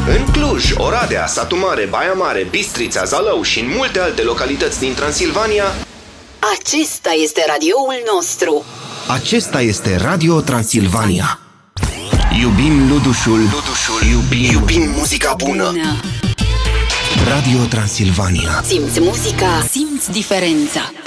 În Cluj, Oradea, Satu Mare, Baia Mare, Bistrița, Zalău și în multe alte localități din Transilvania, acesta este radioul nostru. Acesta este Radio Transilvania. Iubim Ludușul, iubim muzica bună. Radio Transilvania. Simți muzica, simți diferența.